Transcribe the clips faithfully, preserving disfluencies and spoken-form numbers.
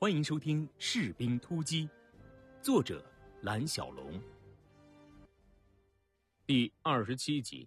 欢迎收听《士兵突击》，作者蓝小龙，第二十七集。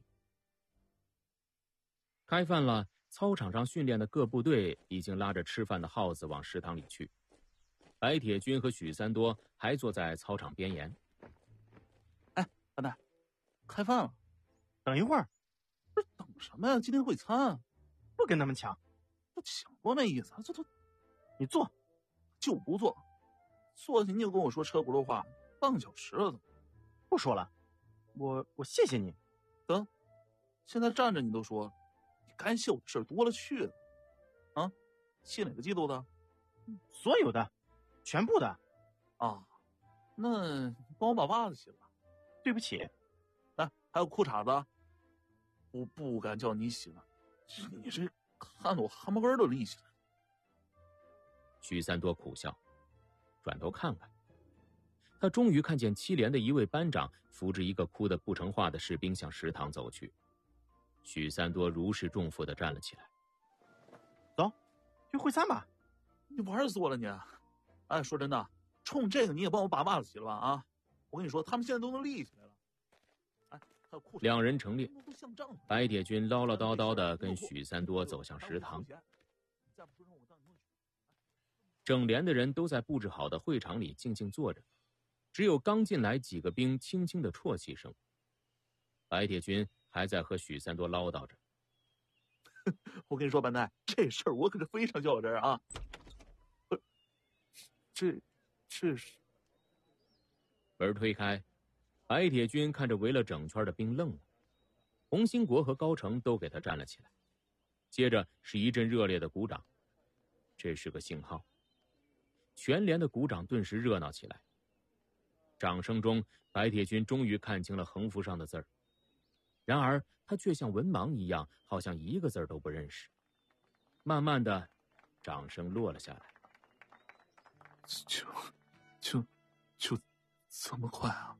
开饭了，操场上训练的各部队已经拉着吃饭的耗子往食堂里去。白铁军和许三多还坐在操场边沿。 哎，笨蛋，开饭了， 等一会儿。 这等什么呀？今天会餐， 不跟他们抢， 不抢多没意思。坐坐， 你坐。 就不坐，坐下你就跟我说车轱辘话，半个小时了都。 不说了，我我谢谢你。 得，现在站着你都说，你该谢我的事多了去了。啊，谢哪个季度的？ 所有的，全部的。 啊，那帮我把袜子洗了。 对不起。 来，还有裤衩子，我不敢叫你洗了，你这看得我汗毛根都立起来。 许三多苦笑，转头看看，他终于看见七连的一位班长扶着一个哭得不成话的士兵向食堂走去。许三多如释重负地站了起来。 走，去会餐吧。 你玩死我了你！哎，说真的，冲这个你也帮我把袜子洗了吧？啊，我跟你说，他们现在都能立起来了。哎，还有裤衩。 两人成列，白铁军唠唠叨叨地跟许三多走向食堂。整连的人都在布置好的会场里静静坐着，只有刚进来几个兵轻轻的啜泣声。白铁军还在和许三多唠叨着。 我跟你说，班代，这事儿我可是非常较真啊。呃，这，这是。 门推开，白铁军看着围了整圈的兵愣了。洪兴国和高成都给他站了起来，接着是一阵热烈的鼓掌。这是个信号。全连的鼓掌顿时热闹起来。掌声中，白铁军终于看清了横幅上的字儿，然而他却像文盲一样，好像一个字儿都不认识。慢慢的，掌声落了下来。 就就就这么快啊！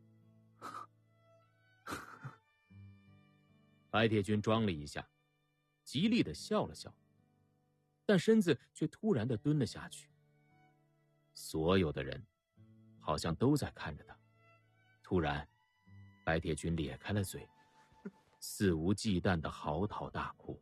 白铁军装了一下，极力的笑了笑，但身子却突然的蹲了下去。所有的人好像都在看着他。突然，白铁军咧开了嘴，肆无忌惮的嚎啕大哭。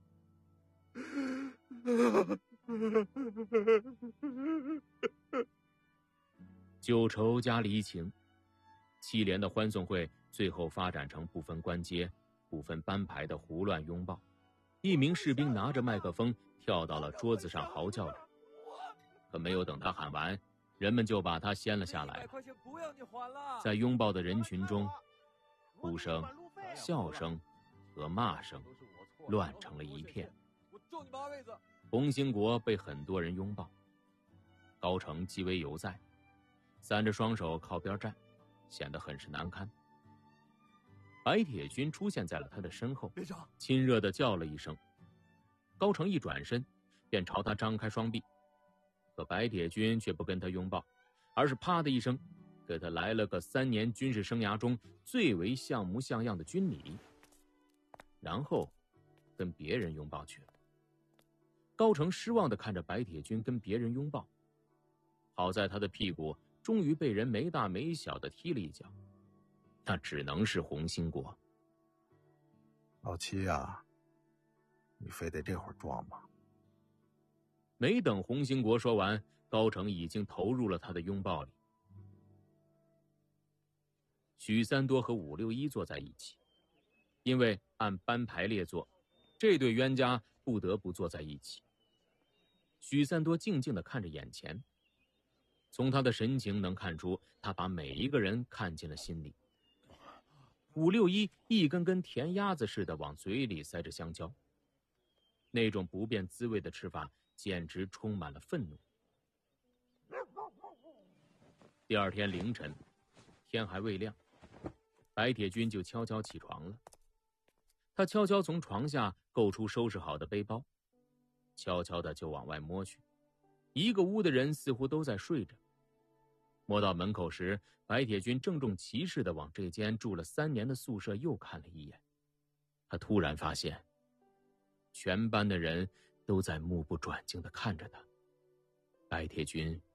旧仇加离情，七连的欢送会最后发展成不分官阶、不分班排的胡乱拥抱。一名士兵拿着麦克风跳到了桌子上嚎叫着，可没有等他喊完，人们就把他掀了下来。在拥抱的人群中，哭声、笑声和骂声乱成了一片。洪兴国被很多人拥抱，高成极为犹在，三着双手靠边站，显得很是难堪。白铁军出现在了他的身后，亲热地叫了一声。高成一转身便朝他张开双臂，可白铁军却不跟他拥抱，而是啪的一声给他来了个三年军事生涯中最为像模像样的军礼，然后跟别人拥抱去了。高成失望地看着白铁军跟别人拥抱，好在他的屁股终于被人没大没小地踢了一脚，那只能是洪兴国。 老七啊，你非得这会儿装吗？ 没等洪兴国说完，高成已经投入了他的拥抱里。许三多和武六一坐在一起，因为按班排列坐，这对冤家不得不坐在一起。许三多静静地看着眼前，从他的神情能看出他把每一个人看进了心里。武六一一根根填鸭子似的往嘴里塞着香蕉，那种不变滋味的吃法简直充满了愤怒。第二天凌晨，天还未亮，白铁军就悄悄起床了。他悄悄从床下够出收拾好的背包，悄悄的就往外摸去。一个屋的人似乎都在睡着。摸到门口时，白铁军郑重其事地往这间住了三年的宿舍又看了一眼。他突然发现，全班的人都在目不转睛地看着他。白铁军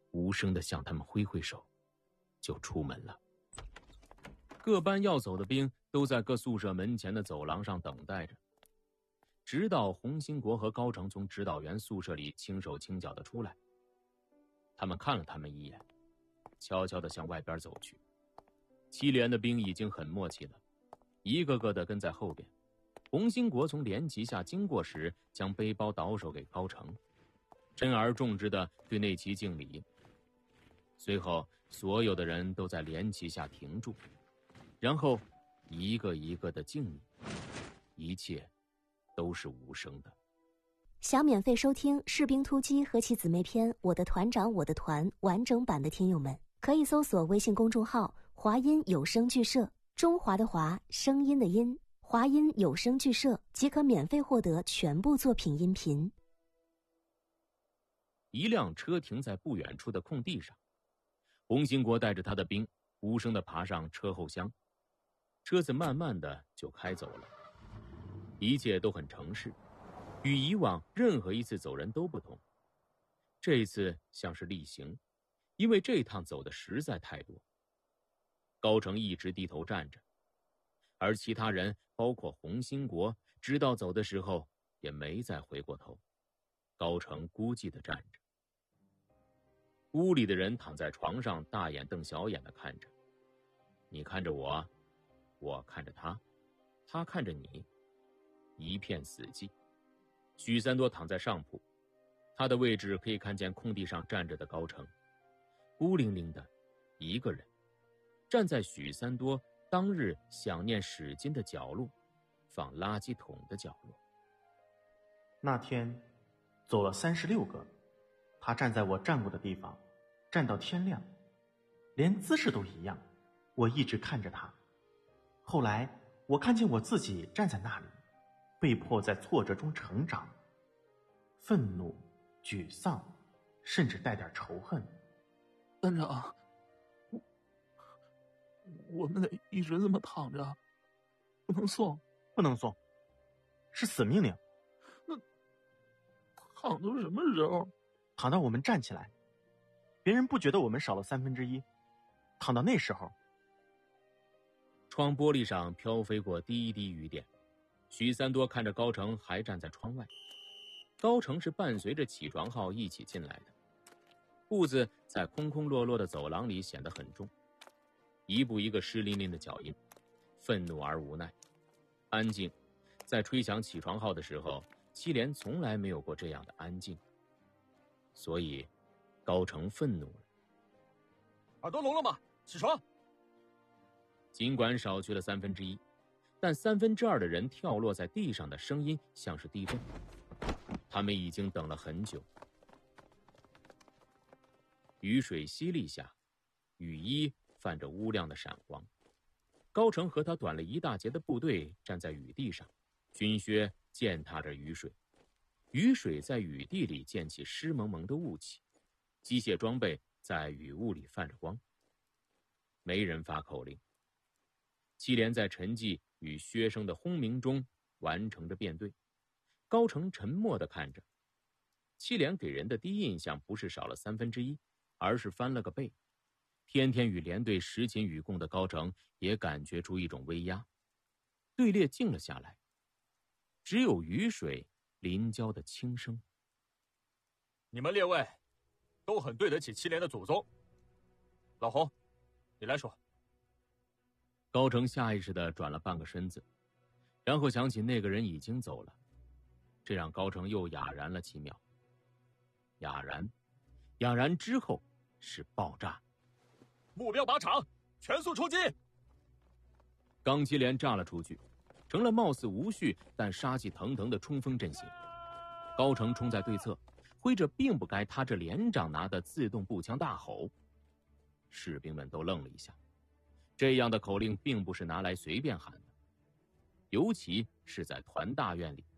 无声地向他们挥挥手，就出门了。各班要走的兵都在各宿舍门前的走廊上等待着，直到洪兴国和高成从指导员宿舍里轻手轻脚地出来。他们看了他们一眼，悄悄地向外边走去。七连的兵已经很默契了，一个个的跟在后边。洪兴国从连旗下经过时，将背包倒手给高成，珍而重之的对那旗敬礼。随后所有的人都在连旗下停住，然后一个一个的敬礼，一切都是无声的。 想免费收听《士兵突击》和其姊妹篇《我的团长我的团》完整版的听友们，可以搜索微信公众号华音有声剧社，中华的华，声音的音，华音有声剧社，即可免费获得全部作品音频。 一辆车停在不远处的空地上，洪兴国带着他的兵无声地爬上车后厢，车子慢慢的就开走了。一切都很程式，与以往任何一次走人都不同。这一次像是例行，因为这趟走的实在太多。高成一直低头站着，而其他人包括洪兴国直到走的时候也没再回过头。高成孤寂地站着。屋里的人躺在床上，大眼瞪小眼地看着。你看着我，我看着他，他看着你，一片死寂。许三多躺在上铺，他的位置可以看见空地上站着的高成，孤零零的一个人，站在许三多当日想念史金的角落，放垃圾桶的角落。 那天走了三十六个，他站在我站过的地方，站到天亮，连姿势都一样。我一直看着他。后来我看见我自己站在那里，被迫在挫折中成长，愤怒、沮丧，甚至带点仇恨。 班长，我我们得一直这么躺着，不能送。 不能送，是死命令。 那躺到什么时候？ 躺到我们站起来，别人不觉得我们少了三分之一，躺到那时候。 窗玻璃上飘飞过滴滴雨点，许三多看着高成还站在窗外。高成是伴随着起床号一起进来的，步子在空空落落的走廊里显得很重，一步一个湿淋淋的脚印，愤怒而无奈。安静，在吹响起床号的时候，七连从来没有过这样的安静。所以高成愤怒了。 耳朵聋了吗？起床！ 尽管少去了三分之一，但三分之二的人跳落在地上的声音像是地震。他们已经等了很久。雨水淅沥下，雨衣泛着乌亮的闪光。高成和他短了一大截的部队站在雨地上，军靴践踏着雨水，雨水在雨地里溅起湿蒙蒙的雾气，机械装备在雨雾里泛着光。没人发口令。七连在沉寂与靴声的轰鸣中完成着编队。高成沉默地看着。七连给人的第一印象不是少了三分之一，而是翻了个倍。天天与连队食寝与共的高成也感觉出一种威压。队列静了下来，只有雨水临交的轻声。 你们列位都很对得起七连的祖宗。老洪，你来说。 高成下意识地转了半个身子，然后想起那个人已经走了，这让高成又哑然了几秒。哑然，哑然之后是爆炸。 目标靶场，全速出击！ 钢七连炸了出去，成了貌似无序但杀气腾腾的冲锋阵型。高成冲在对侧，挥着并不该他这连长拿的自动步枪大吼。士兵们都愣了一下。这样的口令并不是拿来随便喊的，尤其是在团大院里。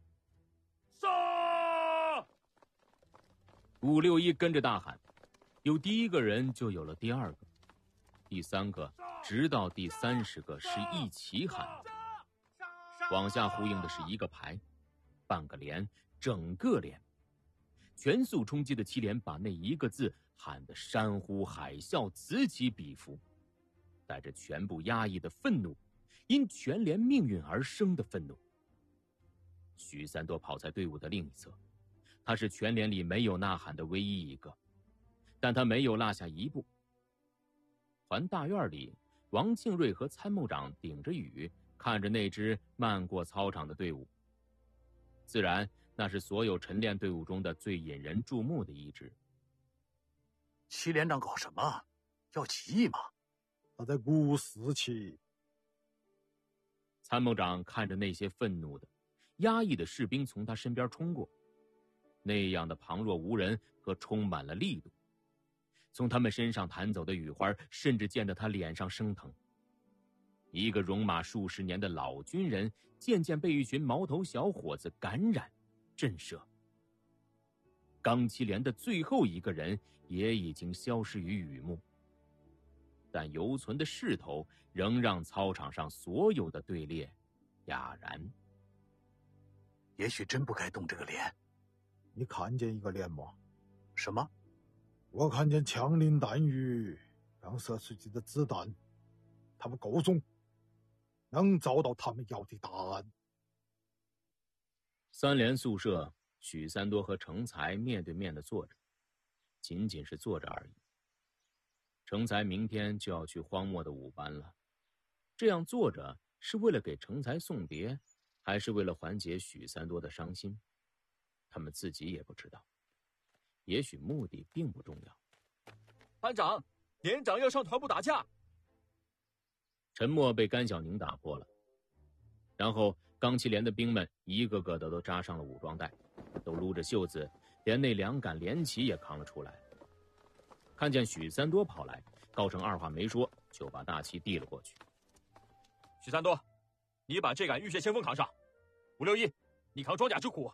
杀！ 五六一跟着大喊，有第一个人就有了第二个，第三个，直到第三十个是一起喊的。往下呼应的是一个排，半个连，整个连。 全速冲击的七连把那一个字喊得山呼海啸，此起彼伏，带着全部压抑的愤怒，因全连命运而生的愤怒。许三多跑在队伍的另一侧，他是全连里没有呐喊的唯一一个，但他没有落下一步。团大院里，王庆瑞和参谋长顶着雨看着那支漫过操场的队伍，自然那是所有晨练队伍中的最引人注目的一支。 七连长搞什么？要起义吗？ 他在鼓舞士气。 参谋长看着那些愤怒的、压抑的士兵从他身边冲过，那样的旁若无人和充满了力度，从他们身上弹走的雨花甚至溅得他脸上生疼。一个戎马数十年的老军人渐渐被一群毛头小伙子感染震慑。钢七连的最后一个人也已经消失于雨幕，但犹存的势头仍让操场上所有的队列哑然。 也许真不该动这个连。 你看见一个连吗？ 什么？ 我看见枪林弹雨，刚射出去的子弹，他们够重，能找到他们要的答案。 三连宿舍，许三多和成才面对面的坐着，仅仅是坐着而已。成才明天就要去荒漠的五班了，这样坐着是为了给成才送别，还是为了缓解许三多的伤心？他们自己也不知道，也许目的并不重要。 班长，连长要上团部打架。 沉默被甘小宁打破了，然后钢七连的兵们一个个的都扎上了武装带，都撸着袖子，连那两杆连旗也扛了出来。看见许三多跑来，高成二话没说就把大旗递了过去。 许三多，你把这杆浴血先锋扛上。五六一，你扛装甲之虎。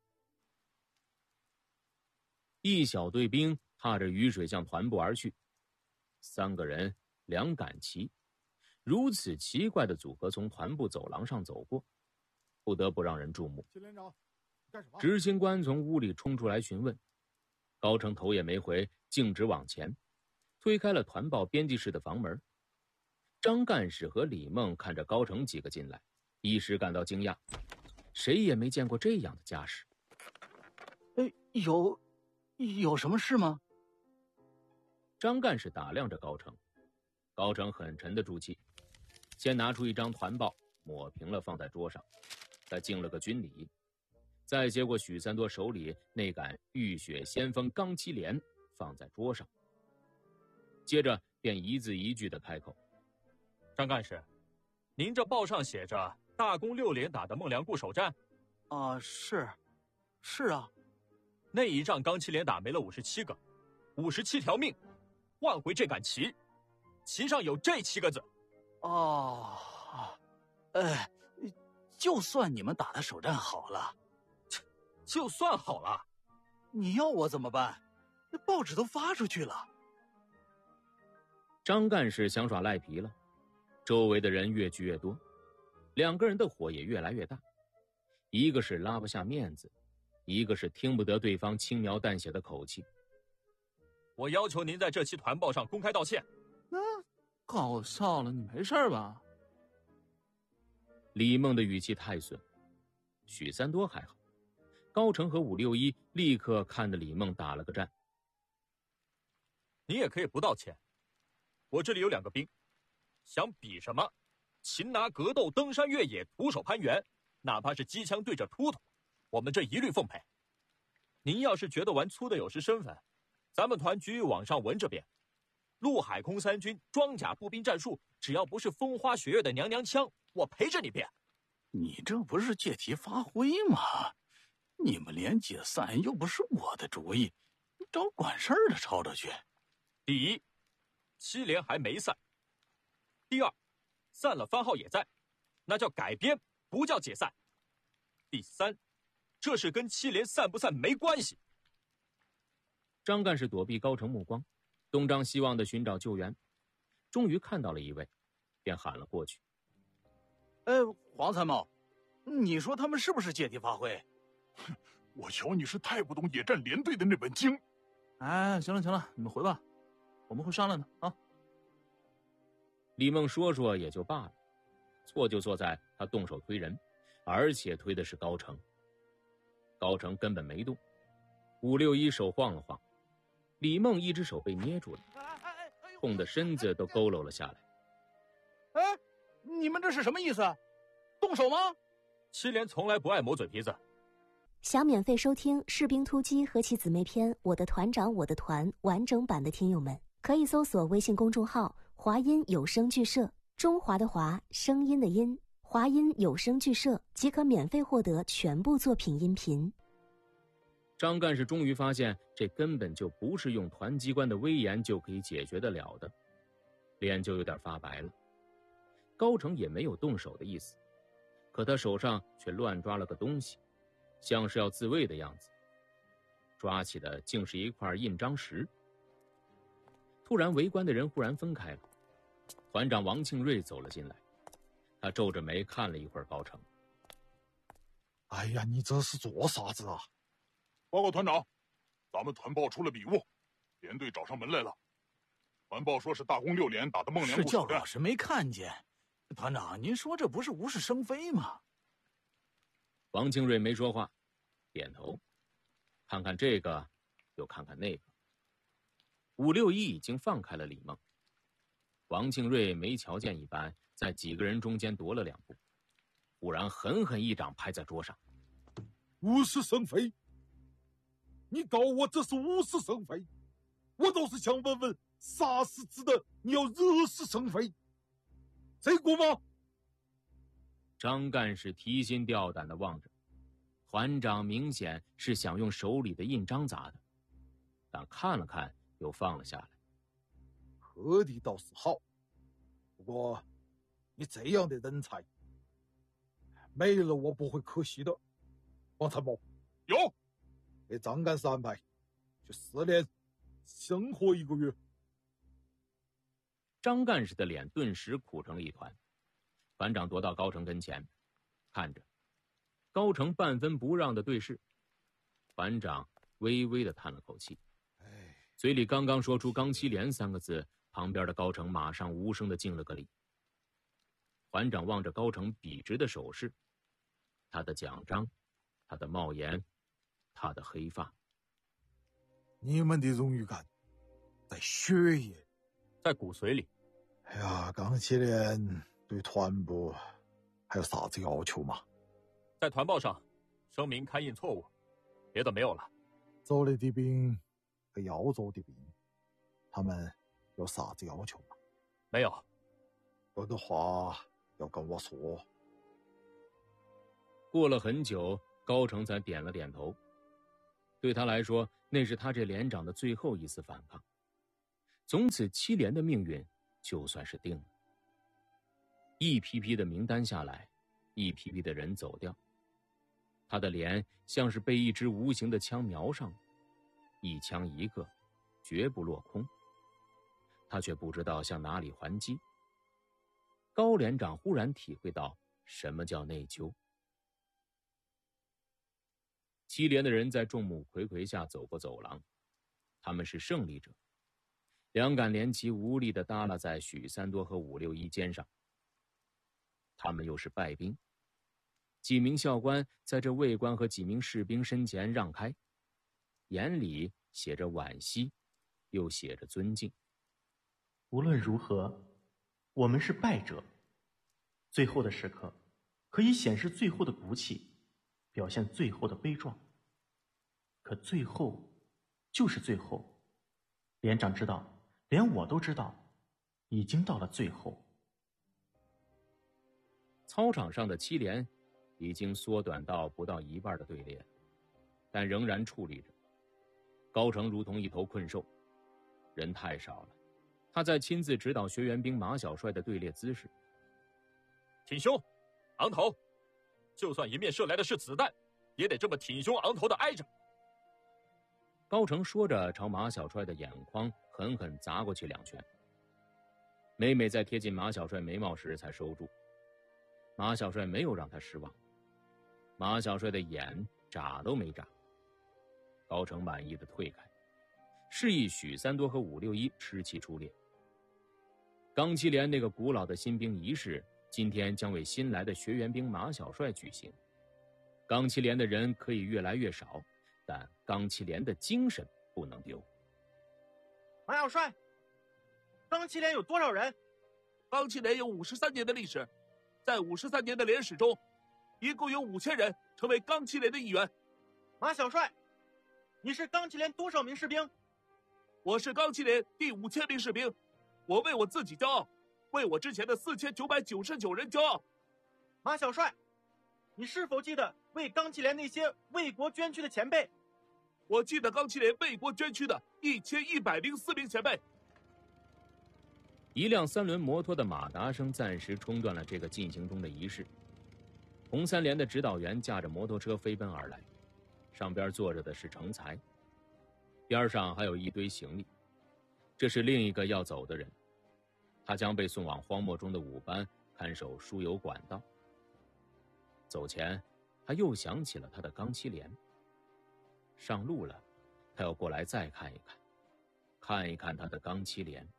一小队兵踏着雨水向团部而去，三个人两杆旗，如此奇怪的组合从团部走廊上走过，不得不让人注目。 秦连长，干什么？ 执行官从屋里冲出来询问，高成头也没回，径直往前，推开了团报编辑室的房门。张干事和李梦看着高成几个进来，一时感到惊讶，谁也没见过这样的架势。 哎，有有什么事吗？ 张干事打量着高成，高成很沉的住气，先拿出一张团报抹平了放在桌上，再敬了个军礼，再接过许三多手里那杆浴血先锋钢七连放在桌上，接着便一字一句的开口： 张干事，您这报上写着大攻六连打的孟良崮首战。 啊，是是啊， 那一仗钢七连打没了五十七个，五十七条命，换回这杆旗，旗上有这七个字。 哦，哎，就算你们打的首战好了， 就算好了， 你要我怎么办？那报纸都发出去了。 张干事想耍赖皮了，周围的人越聚越多，两个人的火也越来越大，一个是拉不下面子，一个是听不得对方轻描淡写的口气。 我要求您在这期团报上公开道歉。 那搞笑了，你没事吧？ 李梦的语气太损，许三多还好，高成和五六一立刻看着李梦打了个战。 你也可以不道歉，我这里有两个兵，想比什么，擒拿格斗、登山越野、徒手攀援，哪怕是机枪对着秃头，我们这一律奉陪。您要是觉得玩粗的有失身份，咱们团局域网上文这边，陆海空三军装甲步兵战术，只要不是风花雪月的娘娘腔，我陪着你变。 你这不是借题发挥吗？你们连解散又不是我的主意，找管事儿的吵吵去。 第一，七连还没散；第二，散了番号也在，那叫改编，不叫解散；第三，这事跟七连散不散没关系。 张干事躲避高成目光，东张西望的寻找救援，终于看到了一位，便喊了过去： 哎，黄参谋，你说他们是不是借题发挥？ 我瞧你是太不懂野战连队的那本经。 哎，行了行了，你们回吧，我们会商量的啊。 李梦说说也就罢了，错就错在他动手推人，而且推的是高成。高成根本没动，五六一手晃了晃，李梦一只手被捏住了，痛的身子都佝偻了下来。 哎，你们这是什么意思？动手吗？ 七连从来不爱磨嘴皮子。 想免费收听《士兵突击》和其姊妹篇《我的团长我的团》完整版的听友们，可以搜索微信公众号华音有声剧社，中华的华，声音的音，华音有声剧社即可免费获得全部作品音频。 张干事终于发现，这根本就不是用团机关的威严就可以解决得了的，脸就有点发白了。高成也没有动手的意思，可他手上却乱抓了个东西，像是要自卫的样子，抓起的竟是一块印章石。突然围观的人忽然分开了，团长王庆瑞走了进来，他皱着眉看了一会儿高成。 哎呀，你这是做啥子啊？ 报告团长，咱们团报出了笔误，连队找上门来了。团报说是大公六连打的孟良是部手叫老师没看见。团长，您说这不是无事生非吗？ 王庆瑞没说话，点头，看看这个，又看看那个。五六一已经放开了李梦，王庆瑞没瞧见一般，在几个人中间踱了两步，忽然狠狠一掌拍在桌上。 无事生非？你告我这是无事生非？我倒是想问问，啥是指的你要惹是生非？这个吗？ 张干事提心吊胆地望着团长，明显是想用手里的印章砸的，但看了看又放了下来。 喝的倒是好，不过你这样的人才没了我不会可惜的。王参谋， 有给张干事安排去四连生活一个月。 张干事的脸顿时苦成了一团。团长踱到高成跟前，看着高成半分不让的对视，团长微微的叹了口气，嘴里刚刚说出钢七连三个字，旁边的高成马上无声的敬了个礼。团长望着高成笔直的手势，他的奖章，他的帽檐，他的黑发。 你们的荣誉感在血液， 在骨髓里。 哎呀，钢七连对团部还有啥子要求吗？ 在团报上声明刊印错误，别的没有了。 走了的兵和要走的兵，他们有啥子要求吗？ 没有。 有的话要跟我说。 过了很久，高成才点了点头。对他来说，那是他这连长的最后一次反抗，从此七连的命运就算是定了。一批批的名单下来，一批批的人走掉，他的脸像是被一支无形的枪瞄上了，一枪一个，绝不落空。他却不知道向哪里还击。高连长忽然体会到什么叫内疚。七连的人在众目睽睽下走过走廊，他们是胜利者。两杆连旗无力地耷拉在许三多和五六一肩上。他们又是败兵。几名校官在这卫官和几名士兵身前让开，眼里写着惋惜，又写着尊敬。 无论如何，我们是败者。最后的时刻，可以显示最后的骨气，表现最后的悲壮。可最后，就是最后。连长知道，连我都知道，已经到了最后。 操场上的七连已经缩短到不到一半的队列，但仍然矗立着。高成如同一头困兽，人太少了，他在亲自指导学员兵马小帅的队列姿势。 挺胸，昂头，就算迎面射来的是子弹，也得这么挺胸昂头的挨着。 高成说着，朝马小帅的眼眶狠狠砸过去两拳。每每在贴近马小帅眉毛时才收住。马小帅没有让他失望，马小帅的眼眨都没眨， 高成满意的退开，示意许三多和武六一吃气出列。钢七连那个古老的新兵仪式，今天将为新来的学员兵马小帅举行。钢七连的人可以越来越少，但钢七连的精神不能丢。 马小帅，钢七连有多少人？ 钢七连有五十三年的历史，在五十三年的连史中，一共有五千人成为钢七连的一员。 马小帅，你是钢七连多少名士兵？ 我是钢七连第五千名士兵，我为我自己骄傲，为我之前的四千九百九十九人骄傲。 马小帅，你是否记得为钢七连那些为国捐躯的前辈？ 我记得钢七连为国捐躯的一千一百零四名前辈。 一辆三轮摩托的马达声暂时冲断了这个进行中的仪式。红三连的指导员驾着摩托车飞奔而来，上边坐着的是成才，边上还有一堆行李，这是另一个要走的人，他将被送往荒漠中的五班看守输油管道。走前，他又想起了他的钢七连。上路了，他要过来再看一看，看一看他的钢七连。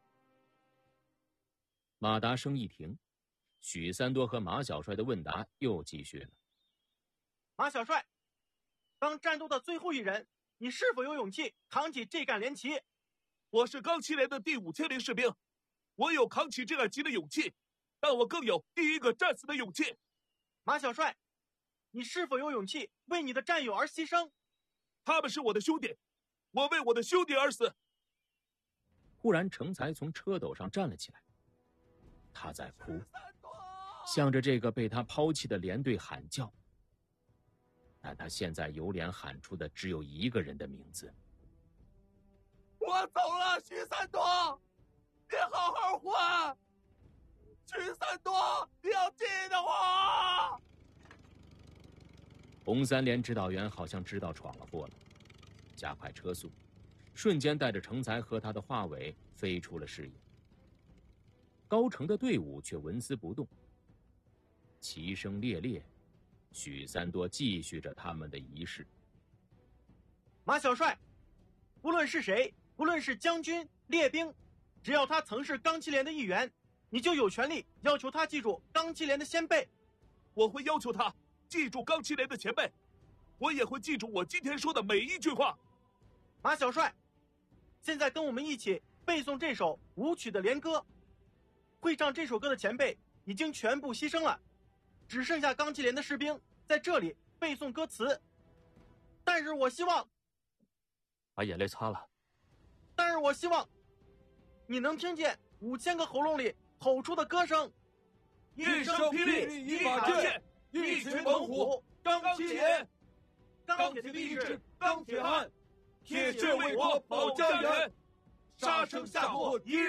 马达声一停，许三多和马小帅的问答又继续了。 马小帅，当战斗的最后一人，你是否有勇气扛起这杆连旗？ 我是钢七连的第五千名士兵，我有扛起这杆旗的勇气，但我更有第一个战死的勇气。 马小帅，你是否有勇气为你的战友而牺牲？ 他们是我的兄弟，我为我的兄弟而死。 忽然成才从车斗上站了起来，他在哭，向着这个被他抛弃的连队喊叫，但他现在有脸喊出的只有一个人的名字。 我走了，许三多，你好好活。许三多，你要记得我。 红三连指导员好像知道闯了祸了，加快车速，瞬间带着成才和他的话尾飞出了视野。高成的队伍却纹丝不动，齐声猎猎，许三多继续着他们的仪式。 马小帅，无论是谁，无论是将军、列兵，只要他曾是钢七连的一员，你就有权利要求他记住钢七连的先辈。 我会要求他记住钢七连的前辈，我也会记住我今天说的每一句话。 马小帅，现在跟我们一起背诵这首舞曲的连歌。会唱这首歌的前辈已经全部牺牲了，只剩下钢七连的士兵在这里背诵歌词。但是我希望， 把眼泪擦了。 但是我希望，你能听见五千个喉咙里吼出的歌声。 一声霹雳，一把剑，一群猛虎，钢七连。钢铁的意志，钢铁汉，铁血为国保家园。杀生下祸，一